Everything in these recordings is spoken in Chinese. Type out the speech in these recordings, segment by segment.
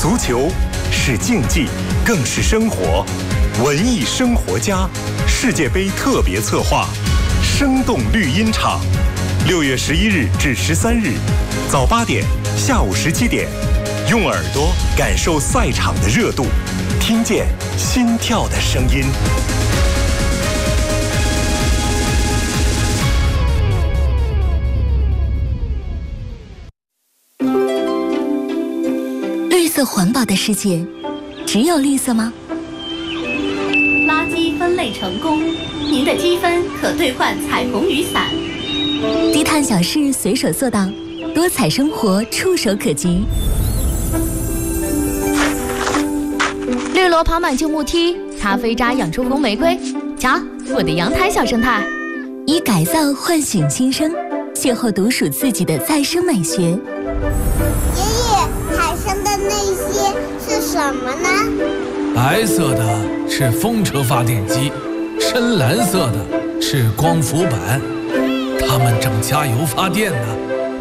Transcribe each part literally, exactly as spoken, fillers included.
足球是竞技，更是生活。文艺生活家世界杯特别策划，生动绿茵场，六月十一日至十三日，早八点，下午十七点，用耳朵感受赛场的热度，听见心跳的声音。 绿色环保的世界，只有绿色吗？ 垃圾分类成功，您的积分可兑换彩虹雨伞。 低碳小事随手做到，多彩生活触手可及。 绿萝爬满旧木梯，咖啡渣养出红玫瑰。瞧，我的阳台小生态。 以改造唤醒新生，邂逅独属自己的再生美学。 爷爷，海上的那些是什么呢？ 白色的是风车发电机，深蓝色的是光伏板，它们正加油发电呢。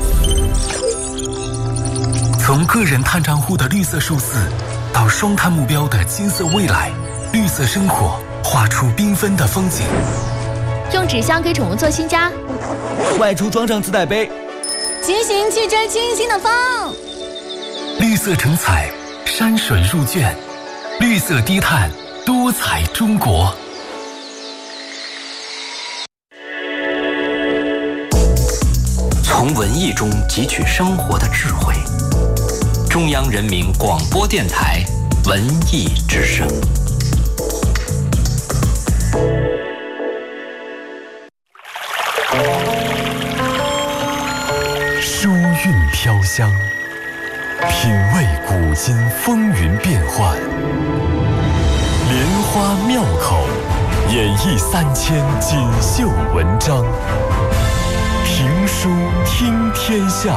从个人碳账户的绿色数字，到双碳目标的金色未来，绿色生活画出缤纷的风景。 用纸箱给宠物做新家， 外出装上自带杯， 骑行去追清新的风。 绿色成彩，山水入卷，绿色低碳，多彩中国。 从文艺中汲取生活的智慧。中央人民广播电台文艺之声。 书韵飘香，品味古今风云变幻，莲花妙口，演绎三千锦绣文章。评书听天下。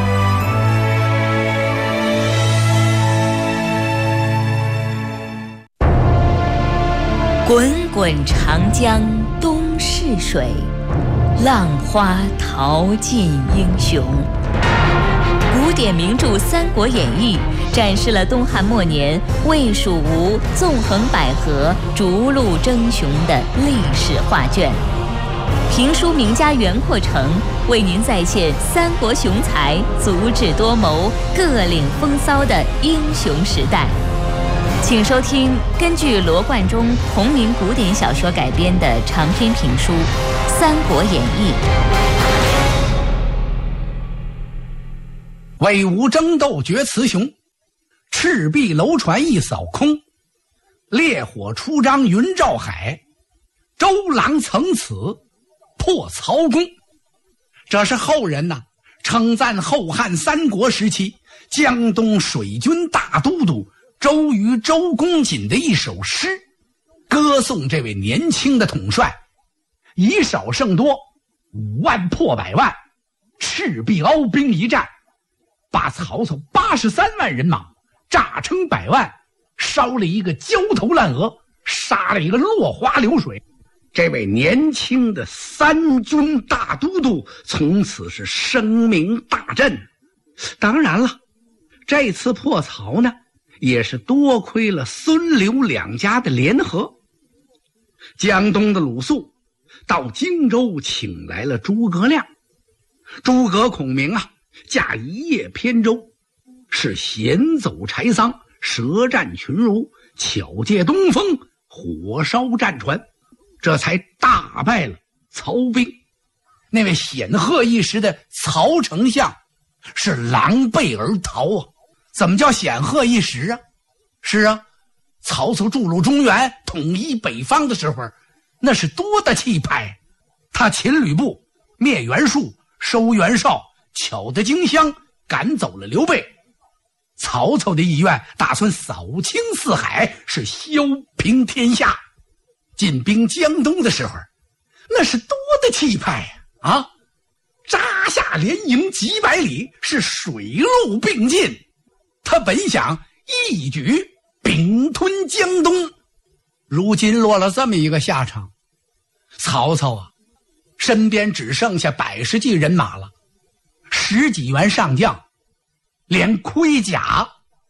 滚滚长江东逝水，浪花淘尽英雄。古典名著《三国演义》展示了东汉末年魏、蜀、吴纵横捭阖、逐鹿争雄的历史画卷。评书名家袁阔成为您再现三国雄才足智多谋、各领风骚的英雄时代。请收听根据罗贯中同名古典小说改编的长篇评书《三国演义》。 魏吴争斗决雌雄，赤壁楼船一扫空，烈火出张云罩海，周郎曾此破曹公。这是后人呐、啊、称赞后汉三国时期江东水军大都督周瑜周公瑾的一首诗，歌颂这位年轻的统帅以少胜多，五万破百万，赤壁鏖兵一战，把曹操八十三万人马炸成百万，烧了一个焦头烂额，杀了一个落花流水。这位年轻的三军大都督从此是声名大振。当然了，这次破曹呢也是多亏了孙刘两家的联合。江东的鲁肃到荆州请来了诸葛亮，诸葛孔明啊驾一叶扁舟，是闲走柴桑，舌战群儒，巧借东风，火烧战船，这才大败了曹兵。那位显赫一时的曹丞相是狼狈而逃啊。怎么叫显赫一时啊？是啊，曹操筑路中原，统一北方的时候，那是多大气派。他擒吕布，灭袁术，收袁绍，巧得荆襄，赶走了刘备。曹操的意愿打算扫清四海，是削平天下。进兵江东的时候，那是多大气派呀！啊，扎下连营几百里，是水陆并进。他本想一举并吞江东，如今落了这么一个下场。曹操啊，身边只剩下百十骑人马了，十几员上将，连盔甲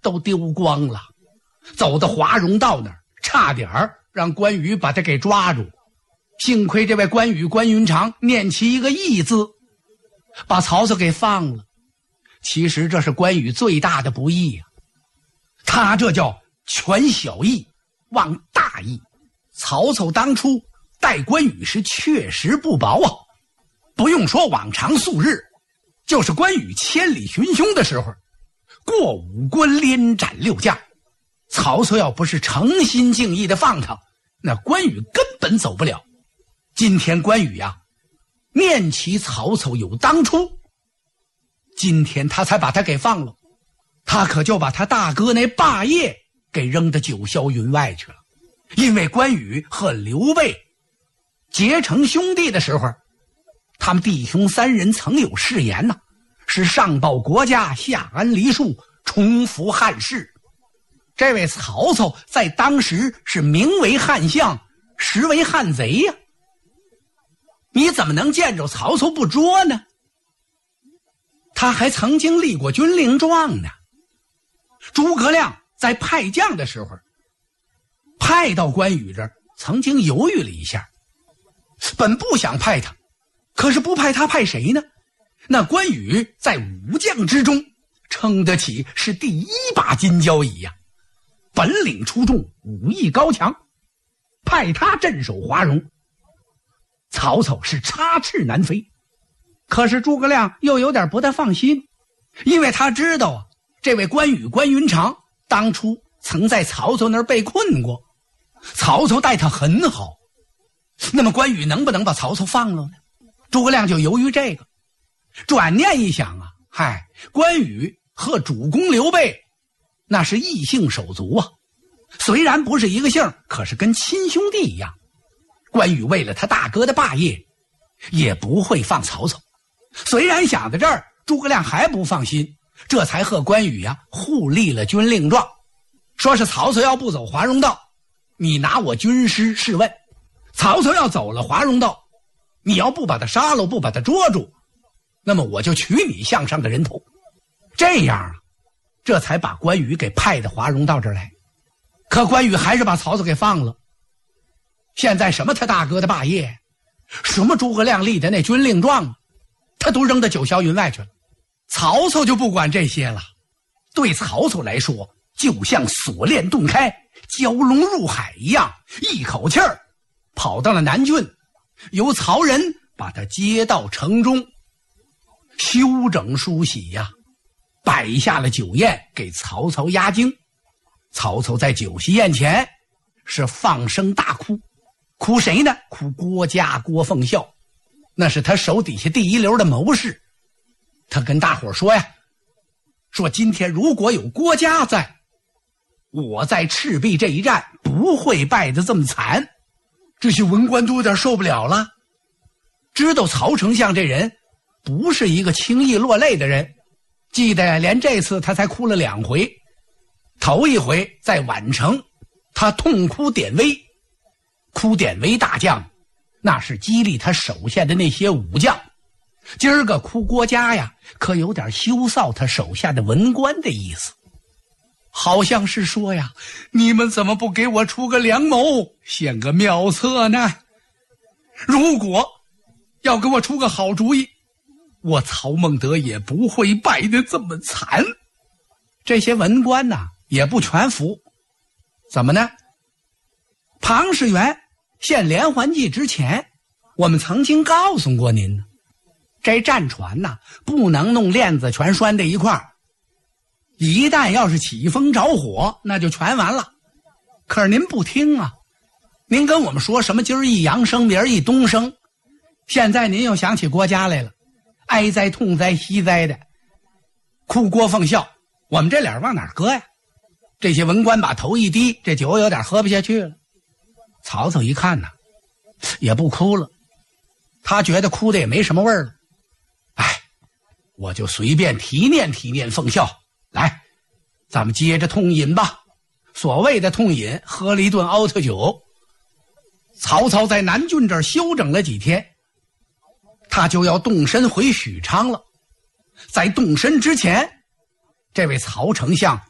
都丢光了，走到华容道那儿，差点儿让关羽把他给抓住。幸亏这位关羽关云长念起一个义字，把曹操给放了。其实这是关羽最大的不义啊，他这叫全小义忘大义。曹操当初待关羽是确实不薄啊，不用说往常素日，就是关羽千里寻凶的时候，过五关连斩六将，曹操要不是诚心敬意的放他，那关羽根本走不了。今天关羽呀、啊，念起曹操有当初，今天他才把他给放了，他可就把他大哥那霸业给扔到九霄云外去了。因为关羽和刘备结成兄弟的时候，他们弟兄三人曾有誓言呐、啊，是上报国家，下安黎庶，重扶汉室。这位曹操在当时是名为汉相，实为汉贼呀、啊，你怎么能见着曹操不捉呢？他还曾经立过军令状呢。诸葛亮在派将的时候，派到关羽这儿，曾经犹豫了一下，本不想派他，可是不派他派谁呢？那关羽在武将之中称得起是第一把金交椅呀、啊，本领出众，武艺高强，派他镇守华容，曹操是插翅难飞。可是诸葛亮又有点不太放心，因为他知道啊，这位关羽关云长当初曾在曹操那儿被困过，曹操待他很好，那么关羽能不能把曹操放了呢？诸葛亮就由于这个，转念一想啊，嗨，关羽和主公刘备那是异姓手足啊，虽然不是一个姓，可是跟亲兄弟一样。关羽为了他大哥的霸业，也不会放曹操。虽然想到这儿，诸葛亮还不放心，这才和关羽呀、啊、互立了军令状，说是曹操要不走华容道，你拿我军师试问；曹操要走了华容道，你要不把他杀了，不把他捉住，那么我就取你项上的人头。这样啊，这才把关羽给派到华容道这儿来。可关羽还是把曹操给放了。现在什么他大哥的霸业，什么诸葛亮立的那军令状，他都扔到九霄云外去了。曹操就不管这些了，对曹操来说，就像锁链顿开，蛟龙入海一样，一口气儿跑到了南郡，由曹仁把他接到城中，修整梳洗呀、啊，摆下了酒宴给曹操压惊。曹操在酒席宴前是放声大哭，哭谁呢？哭郭嘉郭奉孝，那是他手底下第一流的谋士。他跟大伙说呀，说今天如果有郭嘉在，我在赤壁这一战不会败得这么惨。这些文官都有点受不了了，知道曹丞相这人不是一个轻易落泪的人，记得连这次他才哭了两回。头一回在宛城，他痛哭典韦，哭典韦大将，那是激励他手下的那些武将。今儿个哭郭嘉呀，可有点羞臊他手下的文官的意思，好像是说呀，你们怎么不给我出个良谋，献个妙策呢？如果要给我出个好主意，我曹孟德也不会败得这么惨。这些文官呐、啊，也不全服。怎么呢？庞士元献连环计之前，我们曾经告诉过您呢，这战船呐、啊，不能弄链子全拴在一块儿，一旦要是起风着火，那就全完了。可是您不听啊，您跟我们说什么今儿一阳生，明儿一东生，现在您又想起郭嘉来了，哀哉痛哉惜哉的，哭郭奉孝，我们这脸往哪搁呀？这些文官把头一低，这酒有点喝不下去了。曹操一看呢，也不哭了，他觉得哭的也没什么味儿了。哎，我就随便提念提念奉孝，来，咱们接着痛饮吧。所谓的痛饮，喝了一顿凹特酒。曹操在南郡这儿休整了几天，他就要动身回许昌了。在动身之前，这位曹丞相又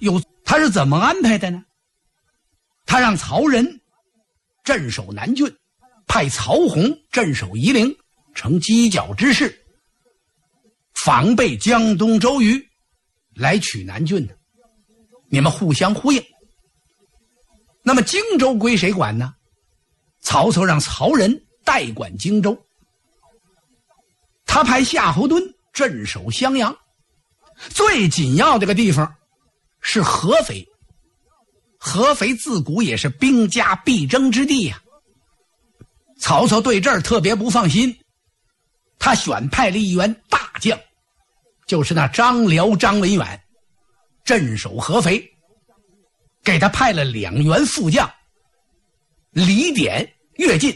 他是怎么安排的呢？他让曹仁镇守南郡，派曹洪镇守夷陵，成犄角之势，防备江东周瑜来取南郡呢。你们互相呼应。那么荆州归谁管呢？曹操让曹仁代管荆州，他派夏侯惇镇守襄阳，最紧要这个地方是合肥。合肥自古也是兵家必争之地呀、啊。曹操对这儿特别不放心，他选派了一员大将，就是那张辽张文远，镇守合肥，给他派了两员副将，李典、乐进。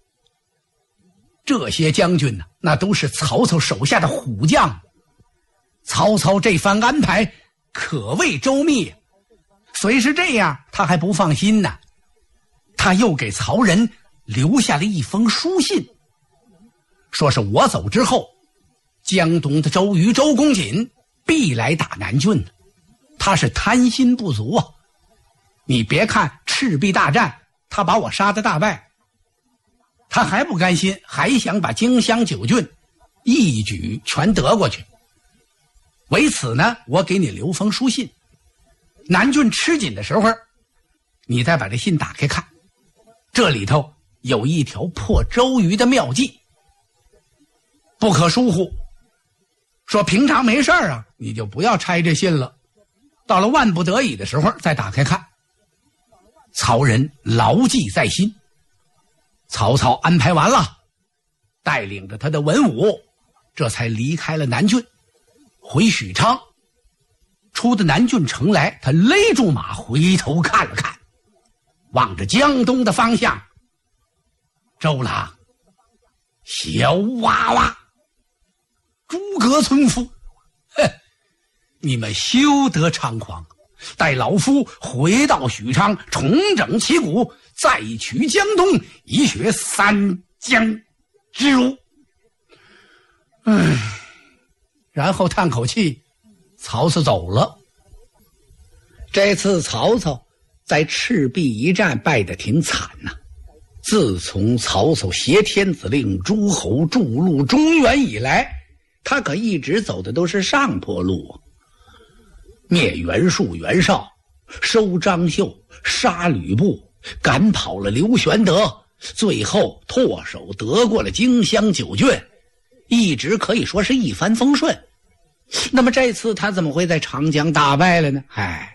这些将军呢，那都是曹操手下的虎将。曹操这番安排可谓周密，虽是这样，他还不放心呢。他又给曹仁留下了一封书信，说是我走之后，江东的周瑜、周公瑾必来打南郡。他是贪心不足啊！你别看赤壁大战，他把我杀得大败，他还不甘心，还想把荆襄九郡一举全得过去。为此呢，我给你留封书信，南郡吃紧的时候，你再把这信打开看，这里头有一条破周瑜的妙计，不可疏忽。说平常没事啊，你就不要拆这信了，到了万不得已的时候再打开看。曹仁牢记在心。曹操安排完了，带领着他的文武，这才离开了南郡，回许昌。出的南郡城来，他勒住马，回头看了看，望着江东的方向，周郎、小娃娃、诸葛村夫，哼，你们休得猖狂，待老夫回到许昌，重整旗鼓，再取江东，以雪三江之辱。嗯，然后叹口气，曹操走了。这次曹操在赤壁一战败得挺惨呐、啊。自从曹操挟天子令诸侯筑路中原以来，他可一直走的都是上坡路，灭袁术、袁绍，收张绣，杀吕布，赶跑了刘玄德，最后唾手得过了荆襄九郡，一直可以说是一帆风顺。那么这次他怎么会在长江大败了呢？唉，